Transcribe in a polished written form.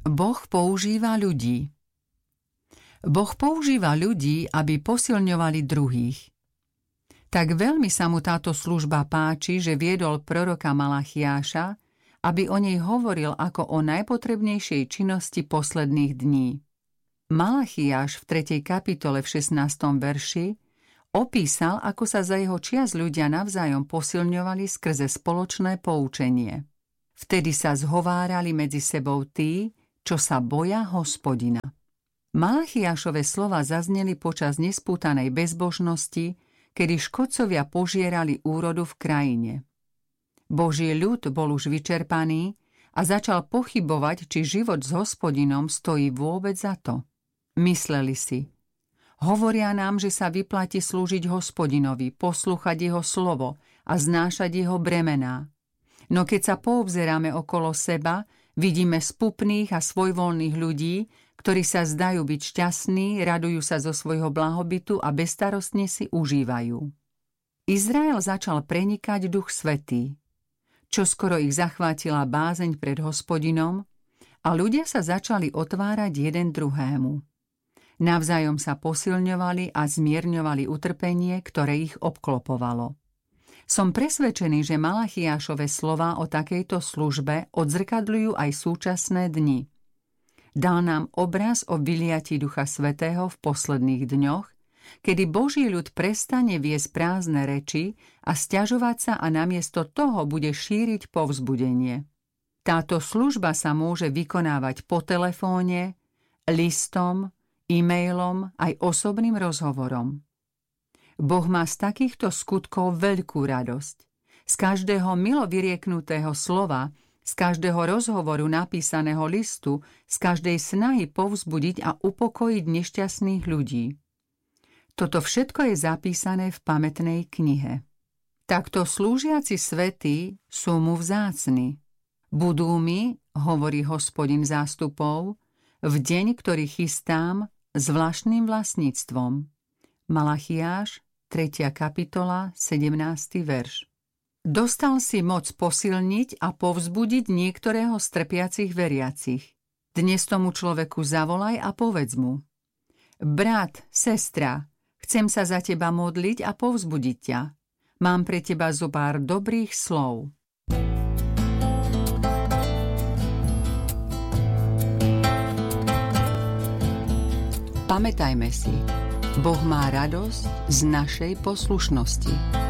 Boh používa ľudí. Boh používa ľudí, aby posilňovali druhých. Tak veľmi sa mu táto služba páči, že viedol proroka Malachiáša, aby o nej hovoril ako o najpotrebnejšej činnosti posledných dní. Malachiáš v 3. kapitole v 16. verši opísal, ako sa za jeho čias ľudia navzájom posilňovali skrze spoločné poučenie. Vtedy sa zhovárali medzi sebou tí, čo sa boja Hospodina. Malachiášove slova zazneli počas nespútanej bezbožnosti, kedy škodcovia požierali úrodu v krajine. Boží ľud bol už vyčerpaný a začal pochybovať, či život s Hospodinom stojí vôbec za to. Mysleli si, hovoria nám, že sa vyplatí slúžiť Hospodinovi, poslúchať jeho slovo a znášať jeho bremená. No keď sa poobzeráme okolo seba, vidíme spupných a svojvoľných ľudí, ktorí sa zdajú byť šťastní, radujú sa zo svojho blahobytu a bezstarostne si užívajú. Izrael začal prenikať Duch Svätý. Čoskoro ich zachvátila bázeň pred Hospodinom a ľudia sa začali otvárať jeden druhému. Navzájom sa posilňovali a zmierňovali utrpenie, ktoré ich obklopovalo. Som presvedčený, že Malachiášove slová o takejto službe odzrkadľujú aj súčasné dni. Dal nám obraz o vyliatí Ducha Svätého v posledných dňoch, kedy Boží ľud prestane viesť prázdne reči a sťažovať sa a namiesto toho bude šíriť povzbudenie. Táto služba sa môže vykonávať po telefóne, listom, e-mailom aj osobným rozhovorom. Boh má z takýchto skutkov veľkú radosť. Z každého milo vyrieknutého slova, z každého rozhovoru napísaného listu, z každej snahy povzbudiť a upokojiť nešťastných ľudí. Toto všetko je zapísané v pamätnej knihe. Takto slúžiaci svätí sú mu vzácni. Budú mi, hovorí Hospodin zástupov, v deň, ktorý chystám, zvláštnym vlastníctvom. Malachiáš 3. kapitola, 17. verš. Dostal si moc posilniť a povzbudiť niektorého z trpiacich veriacich. Dnes tomu človeku zavolaj a povedz mu: Brat, sestra, chcem sa za teba modliť a povzbudiť ťa. Mám pre teba zo pár dobrých slov. Pamätajme si, Boh má radosť z našej poslušnosti.